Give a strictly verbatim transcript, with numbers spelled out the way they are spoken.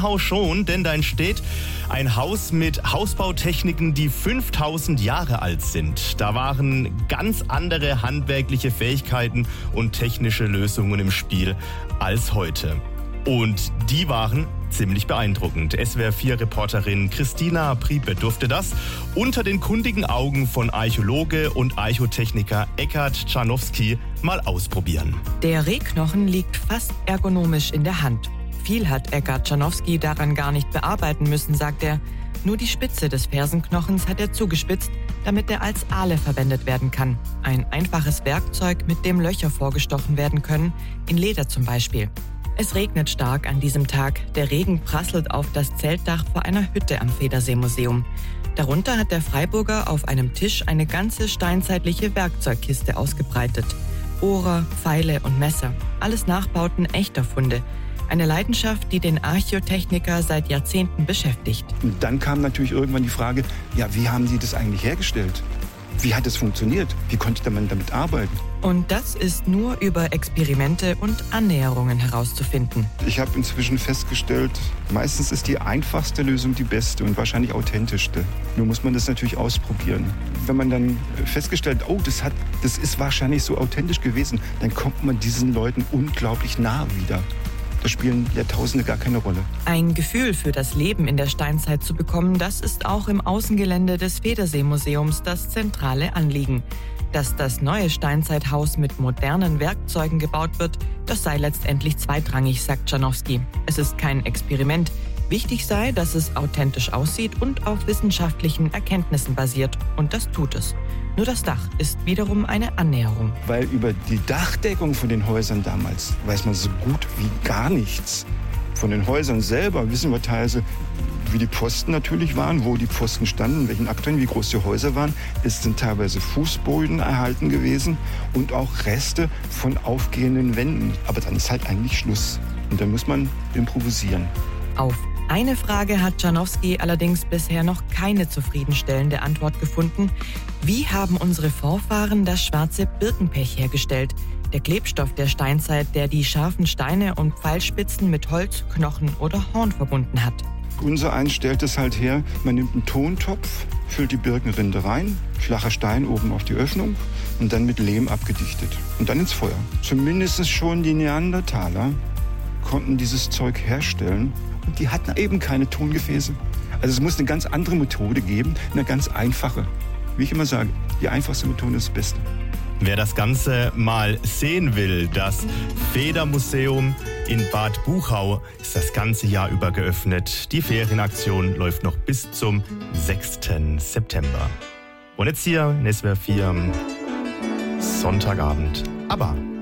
Know-how schon, denn da entsteht ein Haus mit Hausbautechniken, die fünftausend Jahre alt sind. Da waren ganz andere handwerkliche Fähigkeiten und technische Lösungen im Spiel als heute. Und die waren ziemlich beeindruckend. S W R vier Reporterin Christina Priepe durfte das unter den kundigen Augen von Archäologe und Archotechniker Eckhard Czarnowski mal ausprobieren. Der Rehknochen liegt fast ergonomisch in der Hand. Viel hat Eckhard Czarnowski daran gar nicht bearbeiten müssen, sagt er. Nur die Spitze des Fersenknochens hat er zugespitzt, damit er als Ahle verwendet werden kann. Ein einfaches Werkzeug, mit dem Löcher vorgestochen werden können, in Leder zum Beispiel. Es regnet stark an diesem Tag. Der Regen prasselt auf das Zeltdach vor einer Hütte am Federsee-Museum. Darunter hat der Freiburger auf einem Tisch eine ganze steinzeitliche Werkzeugkiste ausgebreitet. Bohrer, Pfeile und Messer. Alles Nachbauten echter Funde. Eine Leidenschaft, die den Archäotechniker seit Jahrzehnten beschäftigt. Und dann kam natürlich irgendwann die Frage, ja, wie haben die das eigentlich hergestellt? Wie hat es funktioniert? Wie konnte man damit arbeiten? Und das ist nur über Experimente und Annäherungen herauszufinden. Ich habe inzwischen festgestellt, meistens ist die einfachste Lösung die beste und wahrscheinlich authentischste. Nur muss man das natürlich ausprobieren. Wenn man dann festgestellt, oh, das, hat, das ist wahrscheinlich so authentisch gewesen, dann kommt man diesen Leuten unglaublich nah wieder. Da spielen Jahrtausende gar keine Rolle. Ein Gefühl für das Leben in der Steinzeit zu bekommen, das ist auch im Außengelände des Federsee-Museums das zentrale Anliegen. Dass das neue Steinzeithaus mit modernen Werkzeugen gebaut wird, das sei letztendlich zweitrangig, sagt Czarnowski. Es ist kein Experiment. Wichtig sei, dass es authentisch aussieht und auf wissenschaftlichen Erkenntnissen basiert. Und das tut es. Nur das Dach ist wiederum eine Annäherung. Weil über die Dachdeckung von den Häusern damals weiß man so gut wie gar nichts. Von den Häusern selber wissen wir teilweise, wie die Pfosten natürlich waren, wo die Pfosten standen, in welchen Abständen, wie groß die Häuser waren. Es sind teilweise Fußboden erhalten gewesen und auch Reste von aufgehenden Wänden. Aber dann ist halt eigentlich Schluss. Und dann muss man improvisieren. Auf eine Frage hat Czarnowski allerdings bisher noch keine zufriedenstellende Antwort gefunden. Wie haben unsere Vorfahren das schwarze Birkenpech hergestellt? Der Klebstoff der Steinzeit, der die scharfen Steine und Pfeilspitzen mit Holz, Knochen oder Horn verbunden hat. Unser eins stellt es halt her, man nimmt einen Tontopf, füllt die Birkenrinde rein, flacher Stein oben auf die Öffnung und dann mit Lehm abgedichtet. Und dann ins Feuer. Zumindest schon die Neandertaler konnten dieses Zeug herstellen. Und die hatten eben keine Tongefäße. Also es muss eine ganz andere Methode geben, eine ganz einfache. Wie ich immer sage, die einfachste Methode ist das Beste. Wer das Ganze mal sehen will, das Federmuseum in Bad Buchau ist das ganze Jahr über geöffnet. Die Ferienaktion läuft noch bis zum sechsten September. Und jetzt hier in S W R vier Sonntagabend. Aber